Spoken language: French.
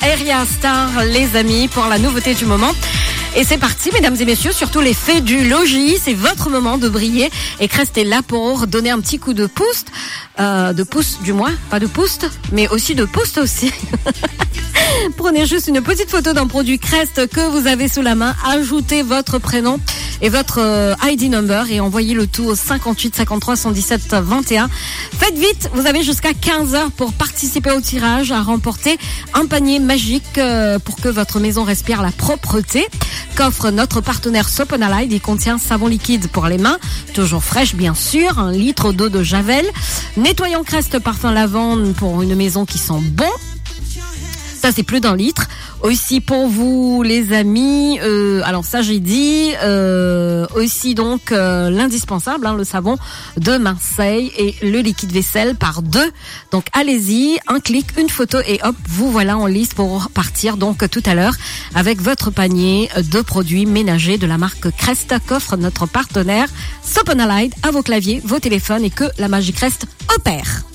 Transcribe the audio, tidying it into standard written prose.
Area Star, les amis, pour la nouveauté du moment. Et c'est parti, mesdames et messieurs, surtout les fées du logis, c'est votre moment de briller. Et Crest est là pour donner un petit coup de pouce, du moins, pas de pouce, mais aussi de pouce aussi. Prenez juste une petite photo d'un produit Crest que vous avez sous la main, ajoutez votre prénom et votre ID number et envoyez le tout au 58 53 117 21. Faites vite, vous avez jusqu'à 15h pour participer au tirage, à remporter un panier magique pour que votre maison respire la propreté qu'offre notre partenaire Soponalide. Il contient savon liquide pour les mains, toujours fraîche bien sûr, 1 litre d'eau de Javel, nettoyant Crest parfum lavande pour une maison qui sent bon. Ça, c'est plus d'1 litre. Aussi pour vous, les amis, alors ça j'ai dit, aussi donc l'indispensable, le savon de Marseille et le liquide vaisselle par 2. Donc allez-y, un clic, une photo et hop, vous voilà en liste pour partir donc tout à l'heure avec votre panier de produits ménagers de la marque Crest qu'offre notre partenaire Soponalide à vos claviers, vos téléphones et que la magie Crest opère.